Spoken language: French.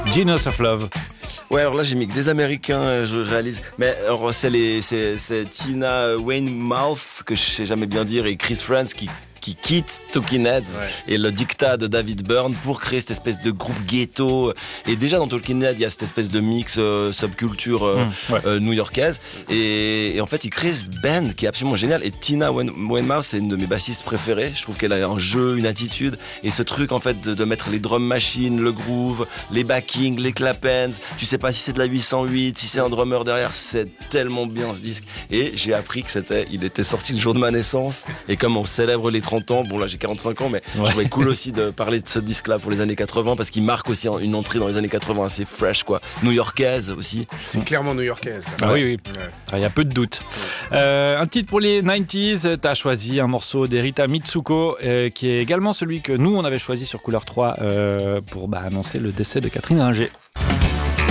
Genius of Love. Ouais, alors là j'ai mis que des Américains, je réalise. Mais alors c'est Tina Weymouth, que je sais jamais bien dire, et Chris Frantz qui quitte Talking Heads et le dictat de David Byrne pour créer cette espèce de groupe ghetto. Et déjà dans Talking Heads, il y a cette espèce de mix subculture new-yorkaise. Et en fait, il crée ce band qui est absolument génial. Et Tina Weymouth, c'est une de mes bassistes préférées. Je trouve qu'elle a un jeu, une attitude. Et ce truc, en fait, de mettre les drum machines, le groove, les backings, les clapends. Tu sais pas si c'est de la 808, si c'est un drummer derrière. C'est tellement bien ce disque. Et j'ai appris que il était sorti le jour de ma naissance. Et comme on célèbre les 30 ans, bon là j'ai 45 ans, mais je trouvais cool aussi de parler de ce disque-là pour les années 80 parce qu'il marque aussi une entrée dans les années 80 assez fresh, quoi. New-yorkaise aussi. C'est clairement new-yorkaise. Ah oui. Il y a peu de doute. Un titre pour les 90s, t'as choisi un morceau d'Erita Mitsuko qui est également celui que nous on avait choisi sur Couleur 3 pour annoncer le décès de Catherine Ringer.